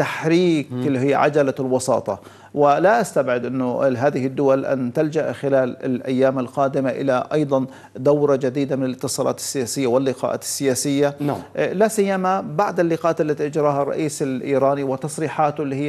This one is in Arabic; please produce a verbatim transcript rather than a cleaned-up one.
تحريك اللي هي عجلة الوساطة. ولا أستبعد أنه هذه الدول أن تلجأ خلال الأيام القادمة إلى أيضا دورة جديدة من الاتصالات السياسية واللقاءات السياسية، نعم. لا سيما بعد اللقاءات التي أجراها الرئيس الإيراني وتصريحاته اللي هي